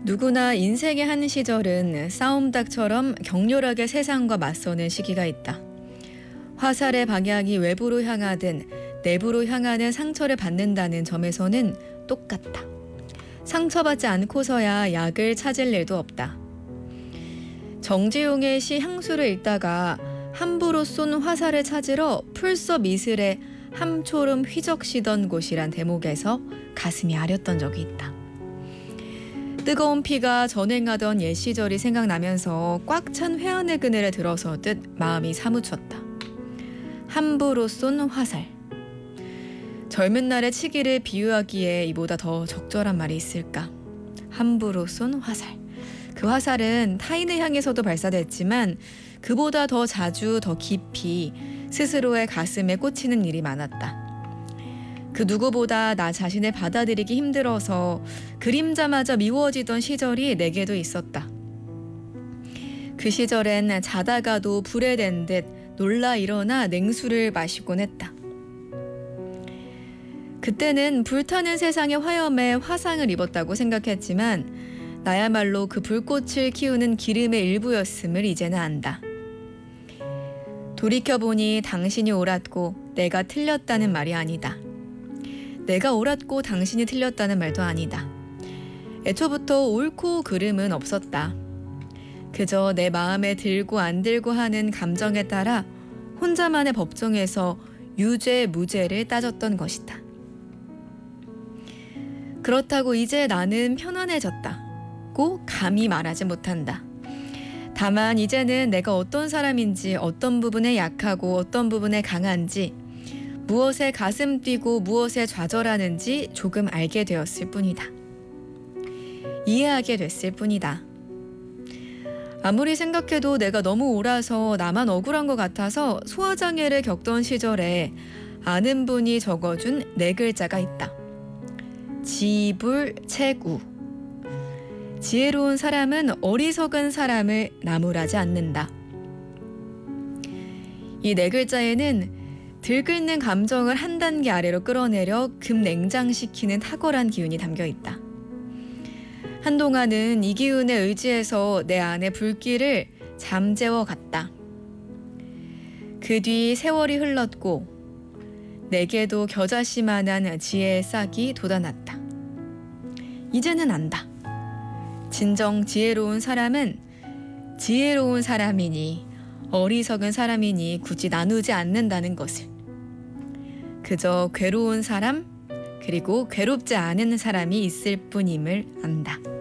누구나 인생의 한 시절은 싸움닭처럼 격렬하게 세상과 맞서는 시기가 있다. 화살의 방향이 외부로 향하든 내부로 향하는 상처를 받는다는 점에서는 똑같다. 상처받지 않고서야 약을 찾을 일도 없다. 정지용의 시 향수를 읽다가 함부로 쏜 화살을 찾으러 풀섭 이슬에 함초름 휘적시던 곳이란 대목에서 가슴이 아렸던 적이 있다. 뜨거운 피가 전행하던 옛 시절이 생각나면서 꽉 찬 회한의 그늘에 들어서듯 마음이 사무쳤다. 함부로 쏜 화살. 젊은 날의 치기를 비유하기에 이보다 더 적절한 말이 있을까? 함부로 쏜 화살. 그 화살은 타인을 향해서도 발사됐지만 그보다 더 자주 더 깊이 스스로의 가슴에 꽂히는 일이 많았다. 그 누구보다 나 자신을 받아들이기 힘들어서 그림자마저 미워지던 시절이 내게도 있었다. 그 시절엔 자다가도 불에 댄 듯 놀라 일어나 냉수를 마시곤 했다. 그때는 불타는 세상의 화염에 화상을 입었다고 생각했지만 나야말로 그 불꽃을 키우는 기름의 일부였음을 이제는 안다. 돌이켜보니 당신이 옳았고 내가 틀렸다는 말이 아니다. 내가 옳았고 당신이 틀렸다는 말도 아니다. 애초부터 옳고 그름은 없었다. 그저 내 마음에 들고 안 들고 하는 감정에 따라 혼자만의 법정에서 유죄, 무죄를 따졌던 것이다. 그렇다고 이제 나는 편안해졌다고 감히 말하지 못한다. 다만 이제는 내가 어떤 사람인지, 어떤 부분에 약하고 어떤 부분에 강한지, 무엇에 가슴 뛰고 무엇에 좌절하는지 조금 알게 되었을 뿐이다. 이해하게 됐을 뿐이다. 아무리 생각해도 내가 너무 옳아서 나만 억울한 것 같아서 소화장애를 겪던 시절에 아는 분이 적어준 4글자가 있다. 지불책우. 지혜로운 사람은 어리석은 사람을 나무라지 않는다. 이 4글자에는 들끓는 감정을 한 단계 아래로 끌어내려 급냉장시키는 탁월한 기운이 담겨있다. 한동안은 이 기운에 의지해서 내 안의 불길을 잠재워 갔다. 그 뒤 세월이 흘렀고 내게도 겨자씨만한 지혜의 싹이 돋아났다. 이제는 안다. 진정 지혜로운 사람은 지혜로운 사람이니 어리석은 사람이니 굳이 나누지 않는다는 것을. 그저 괴로운 사람 그리고 괴롭지 않은 사람이 있을 뿐임을 안다.